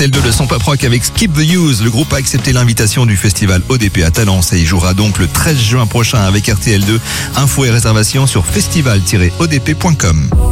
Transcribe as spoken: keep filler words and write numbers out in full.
R T L deux, le son pop rock avec Skip the Use. Le groupe a accepté l'invitation du festival O D P à Talence et il jouera donc le treize juin prochain avec R T L deux. Infos et réservations sur festival tiret o d p point com.